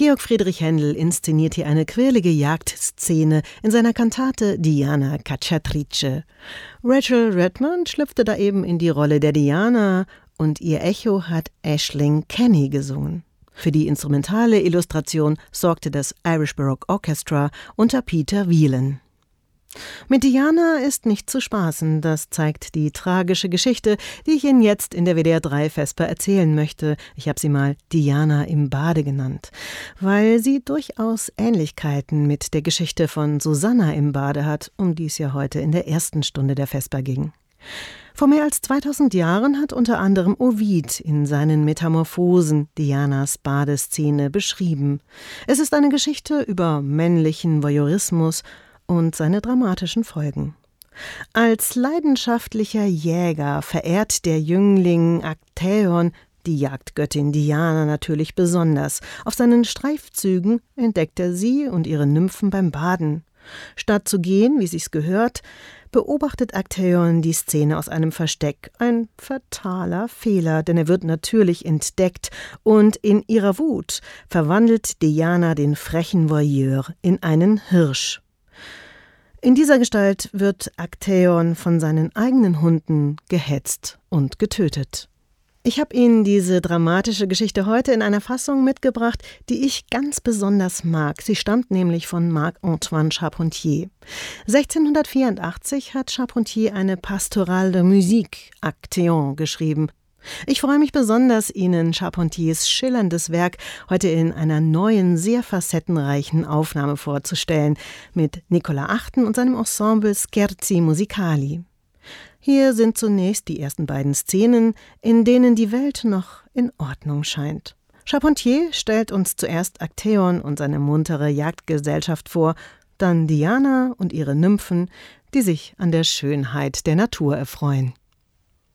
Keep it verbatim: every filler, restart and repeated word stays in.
Georg Friedrich Händel inszeniert hier eine quirlige Jagdszene in seiner Kantate Diana Cacciatrice. Rachel Redmond schlüpfte da eben in die Rolle der Diana und ihr Echo hat Aisling Kenny gesungen. Für die instrumentale Illustration sorgte das Irish Baroque Orchestra unter Peter Whelan. Mit Diana ist nicht zu spaßen, das zeigt die tragische Geschichte, die ich Ihnen jetzt in der W D R drei Vesper erzählen möchte. Ich habe sie mal Diana im Bade genannt, weil sie durchaus Ähnlichkeiten mit der Geschichte von Susanna im Bade hat, um die es ja heute in der ersten Stunde der Vesper ging. Vor mehr als zweitausend Jahren hat unter anderem Ovid in seinen Metamorphosen Dianas Badeszene beschrieben. Es ist eine Geschichte über männlichen Voyeurismus und seine dramatischen Folgen. Als leidenschaftlicher Jäger verehrt der Jüngling Aktäon die Jagdgöttin Diana natürlich besonders. Auf seinen Streifzügen entdeckt er sie und ihre Nymphen beim Baden. Statt zu gehen, wie sich's gehört, beobachtet Aktäon die Szene aus einem Versteck. Ein fataler Fehler, denn er wird natürlich entdeckt und in ihrer Wut verwandelt Diana den frechen Voyeur in einen Hirsch. In dieser Gestalt wird Aktäon von seinen eigenen Hunden gehetzt und getötet. Ich habe Ihnen diese dramatische Geschichte heute in einer Fassung mitgebracht, die ich ganz besonders mag. Sie stammt nämlich von Marc-Antoine Charpentier. sechzehnhundertvierundachtzig hat Charpentier eine Pastorale de musique, Aktäon, geschrieben. Ich freue mich besonders, Ihnen Charpentiers schillerndes Werk heute in einer neuen, sehr facettenreichen Aufnahme vorzustellen, mit Nicola Achten und seinem Ensemble Scherzi Musicali. Hier sind zunächst die ersten beiden Szenen, in denen die Welt noch in Ordnung scheint. Charpentier stellt uns zuerst Aktäon und seine muntere Jagdgesellschaft vor, dann Diana und ihre Nymphen, die sich an der Schönheit der Natur erfreuen.